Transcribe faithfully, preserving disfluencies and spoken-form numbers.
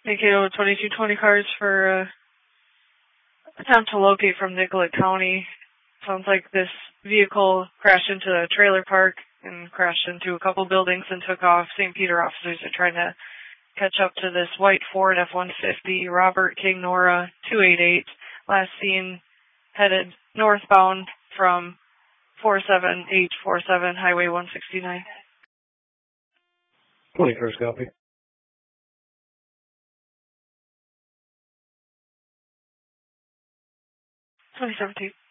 Mankato twenty-two twenty cars for uh, attempt to locate from Nicollet County. Sounds like this vehicle crashed into a trailer park and crashed into a couple buildings and took off. Saint Peter officers are trying to catch up to this white Ford F one fifty, Robert King Nora two eight eight, last seen headed northbound from four seven eight four seven Highway one sixty-nine. twenty-first copy. twenty seventeen.